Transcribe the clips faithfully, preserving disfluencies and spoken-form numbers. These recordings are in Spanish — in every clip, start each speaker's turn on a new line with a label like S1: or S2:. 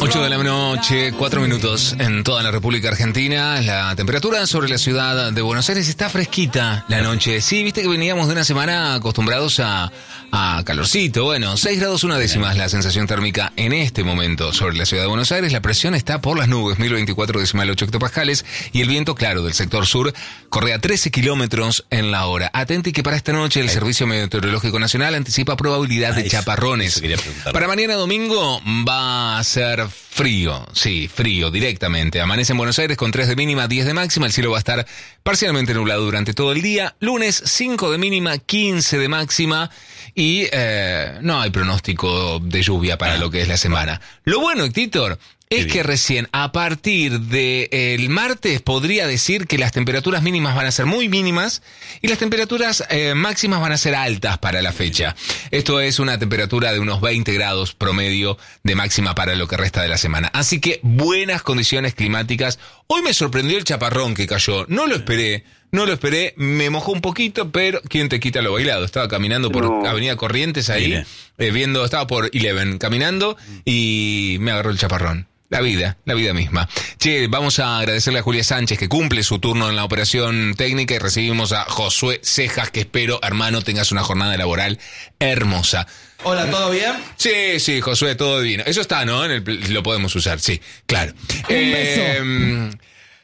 S1: ocho de la noche, cuatro minutos en toda la República Argentina. La temperatura sobre la ciudad de Buenos Aires está fresquita la noche. Sí, viste que veníamos de una semana acostumbrados a, a calorcito. Bueno, seis grados una décimas la sensación térmica en este momento sobre la ciudad de Buenos Aires. La presión está por las nubes, mil veinticuatro decimal ocho hectopascales. Y el viento, claro, del sector sur corre a trece kilómetros en la hora. Atenti que para esta noche el Servicio Meteorológico Nacional anticipa probabilidad de chaparrones. Para mañana domingo va a ser frío, sí, frío directamente. Amanece en Buenos Aires con tres de mínima, diez de máxima. El cielo va a estar parcialmente nublado durante todo el día. Lunes, cinco de mínima, quince de máxima. Y eh, no hay pronóstico de lluvia para lo que es la semana. Lo bueno, Héctor, es que recién a partir del martes podría decir que las temperaturas mínimas van a ser muy mínimas y las temperaturas eh, máximas van a ser altas para la fecha. Esto es una temperatura de unos veinte grados promedio de máxima para lo que resta de la semana. Así que buenas condiciones climáticas. Hoy me sorprendió el chaparrón que cayó. No lo esperé. No lo esperé, me mojó un poquito, pero ¿quién te quita lo bailado? Estaba caminando por no. Avenida Corrientes ahí, eh, viendo, estaba por Eleven caminando y me agarró el chaparrón. La vida, la vida misma. Che, vamos a agradecerle a Julia Sánchez que cumple su turno en la operación técnica y recibimos a Josué Cejas, que espero, hermano, tengas una jornada laboral hermosa.
S2: Hola, ¿todo bien?
S1: Sí, sí, Josué, todo bien. Eso está, ¿no? En el, lo podemos usar, sí, claro.
S3: Un eh, beso.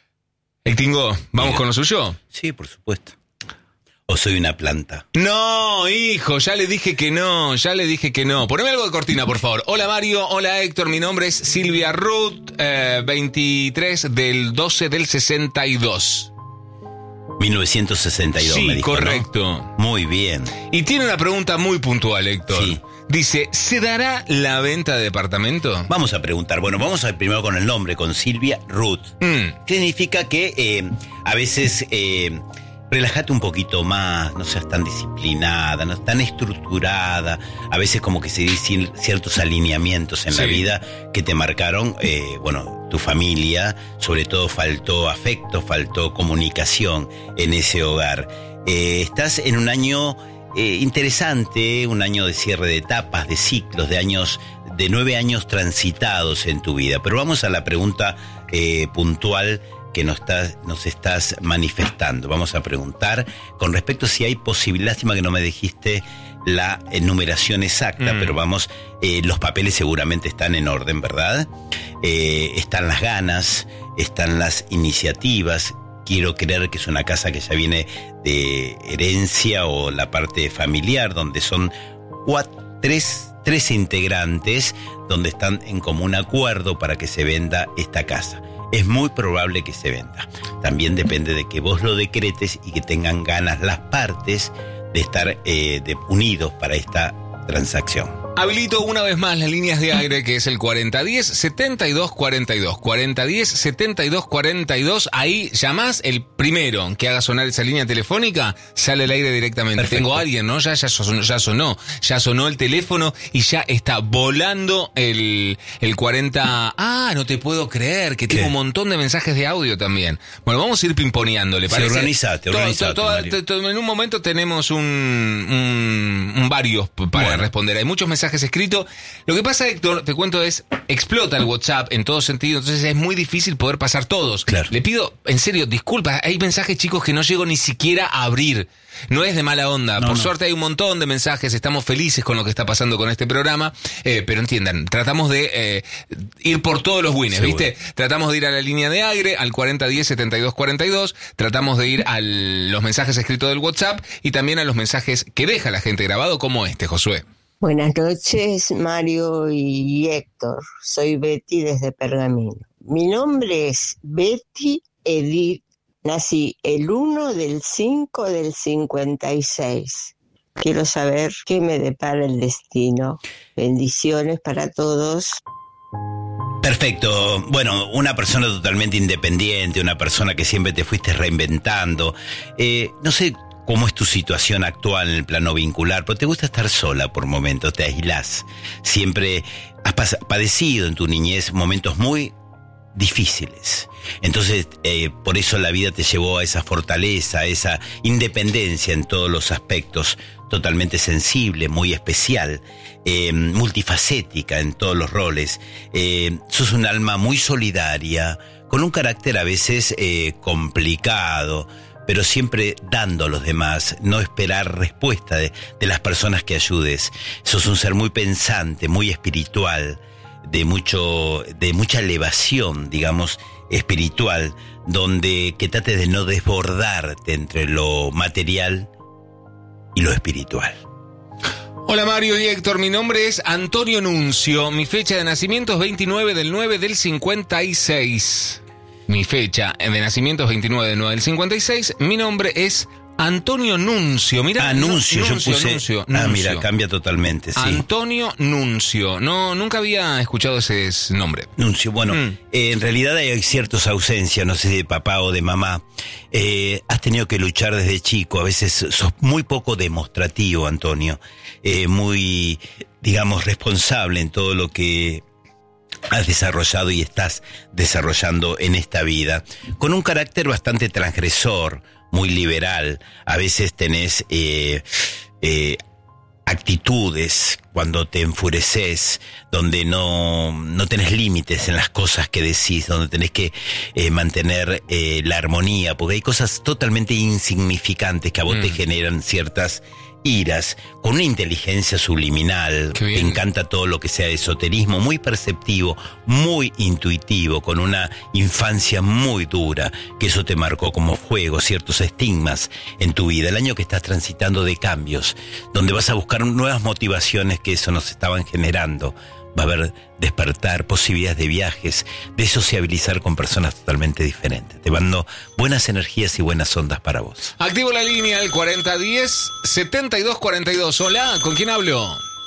S1: El Tingo, ¿vamos
S3: Mira.
S1: con lo suyo?
S3: Sí, por supuesto. ¿O soy una planta?
S1: No, hijo, ya le dije que no, ya le dije que no. Poneme algo de cortina, por favor. Hola Mario, hola Héctor, mi nombre es Silvia Ruth, eh, veintitrés del doce del sesenta y dos.
S3: mil novecientos sesenta y dos,
S1: sí,
S3: me dijo,
S1: correcto.
S3: ¿no? Muy bien.
S1: Y tiene una pregunta muy puntual, Héctor.
S3: Sí.
S1: Dice, ¿se dará la venta de departamento?
S3: Vamos a preguntar. Bueno, vamos a ir primero con el nombre, con Silvia Ruth.
S1: Mm.
S3: Significa que eh, a veces eh, relájate un poquito más, no seas tan disciplinada, no tan estructurada. A veces como que se dicen ciertos alineamientos en sí. la vida que te marcaron, eh, bueno, tu familia. Sobre todo faltó afecto, faltó comunicación en ese hogar. Eh, estás en un año... Eh, interesante, un año de cierre de etapas, de ciclos, de años, de nueve años transitados en tu vida. Pero vamos a la pregunta eh, puntual que nos estás, nos estás manifestando. Vamos a preguntar con respecto a si hay posibilidad, lástima que no me dijiste la enumeración exacta, mm. pero vamos, eh, los papeles seguramente están en orden, ¿verdad? Eh, están las ganas, están las iniciativas. Quiero creer que es una casa que ya viene de herencia o la parte familiar, donde son cuatro, tres, tres integrantes, donde están en común acuerdo para que se venda esta casa. Es muy probable que se venda. También depende de que vos lo decretes y que tengan ganas las partes de estar eh, de, unidos para esta transacción.
S1: Habilito una vez más las líneas de aire, que es el cuarenta diez, setenta y dos cuarenta y dos. cuarenta diez, setenta y dos cuarenta y dos. Ahí llamás, el primero que haga sonar esa línea telefónica sale al aire directamente. Perfecto. Tengo a alguien, ¿no? Ya, ya, sonó, ya sonó. Ya sonó el teléfono y ya está volando el, el cuarenta. Ah, no te puedo creer, que tengo un montón de mensajes de audio también. Bueno, vamos a ir pimponeándole.
S3: Sí, organizate, organizate.
S1: Todo, todo, todo, en un momento tenemos un, un, un varios para bueno. responder. Hay muchos mensajes escritos. Lo que pasa, Héctor, te cuento, es explota el WhatsApp en todo sentido, entonces es muy difícil poder pasar todos.
S3: Claro.
S1: Le pido, en serio, disculpas, hay mensajes, chicos, que no llego ni siquiera a abrir. No es de mala onda, no, por no. suerte hay un montón de mensajes, estamos felices con lo que está pasando con este programa, eh, pero entiendan, tratamos de eh, ir por todos los wins, ¿viste? Tratamos de ir a la línea de aire, al cuarenta diez, setenta y dos cuarenta y dos, tratamos de ir a los mensajes escritos del WhatsApp y también a los mensajes que deja la gente grabado, como este, Josué.
S4: Buenas noches, Mario y Héctor. Soy Betty desde Pergamino. Mi nombre es Betty Edith. Nací el uno del cinco del cincuenta y seis. Quiero saber qué me depara el destino. Bendiciones para todos.
S3: Perfecto. Bueno, una persona totalmente independiente, una persona que siempre te fuiste reinventando. Eh, no sé cómo es tu situación actual en el plano vincular, pero te gusta estar sola por momentos, te aislás. Siempre has pas- padecido en tu niñez momentos muy difíciles. Entonces, eh, por eso la vida te llevó a esa fortaleza, a esa independencia en todos los aspectos totalmente sensible, muy especial, eh, multifacética en todos los roles. Eh, sos un alma muy solidaria, con un carácter a veces eh, complicado, pero siempre dando a los demás, no esperar respuesta de, de las personas que ayudes. Sos un ser muy pensante, muy espiritual, de mucho, de mucha elevación, digamos, espiritual, donde que trates de no desbordarte entre lo material y lo espiritual.
S1: Hola Mario y Héctor, mi nombre es Antonio Nuncio, mi fecha de nacimiento es veintinueve del nueve del cincuenta y seis. Mi fecha de nacimiento es veintinueve del nueve del cincuenta y seis, mi nombre es Antonio Nuncio. Mirá,
S3: ah, Nuncio,
S1: no,
S3: yo
S1: Nuncio,
S3: puse.
S1: Nuncio,
S3: Ah,
S1: Nuncio.
S3: mira, cambia totalmente, sí.
S1: Antonio Nuncio. No, nunca había escuchado ese nombre.
S3: Nuncio, bueno,
S1: Mm.
S3: eh, en realidad hay ciertas ausencias, no sé si de papá o de mamá. Eh, has tenido que luchar desde chico, a veces sos muy poco demostrativo, Antonio. Eh, muy, digamos, responsable en todo lo que has desarrollado y estás desarrollando en esta vida, con un carácter bastante transgresor, muy liberal. A veces tenés eh, eh, actitudes cuando te enfureces, donde no, no tenés límites en las cosas que decís, donde tenés que eh, mantener eh, la armonía, porque hay cosas totalmente insignificantes que a vos mm. te generan ciertas iras, con una inteligencia subliminal. Te encanta todo lo que sea esoterismo, muy perceptivo, muy intuitivo, con una infancia muy dura, que eso te marcó como fuego, ciertos estigmas en tu vida. El año que estás transitando de cambios, donde vas a buscar nuevas motivaciones que eso nos estaban generando. Va a haber despertar, posibilidades de viajes, de sociabilizar con personas totalmente diferentes. Te mando buenas energías y buenas ondas para vos.
S1: Activo la línea al cuarenta diez setenta y dos cuarenta y dos. Hola, ¿con quién hablo?